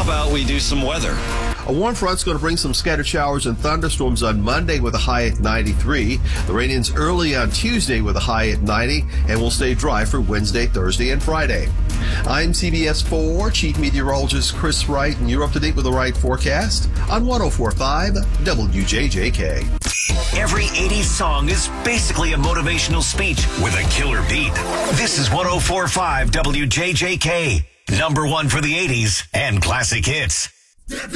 about we do some weather? A warm front's going to bring some scattered showers and thunderstorms on Monday with a high at 93. The rain ends early on Tuesday with a high at 90 and will stay dry for Wednesday, Thursday, and Friday. I'm CBS 4 Chief Meteorologist Chris Wright, and you're up to date with the right forecast on 104.5 WJJK. Every 80s song is basically a motivational speech with a killer beat. This is 104.5 WJJK, number one for the 80s and classic hits.